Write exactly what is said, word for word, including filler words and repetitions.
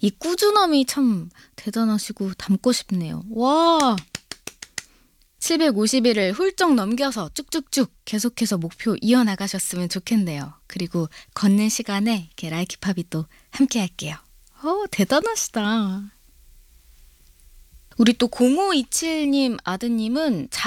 이 꾸준함이 참 대단하시고 닮고 싶네요. 와! 칠백오십 일을 훌쩍 넘겨서 쭉쭉쭉 계속해서 목표 이어나가셨으면 좋겠네요. 그리고 걷는 시간에 이렇게 라이키팝이 또 함께 할게요. 어, 대단하시다. 우리 또 공오이칠 님 아드님은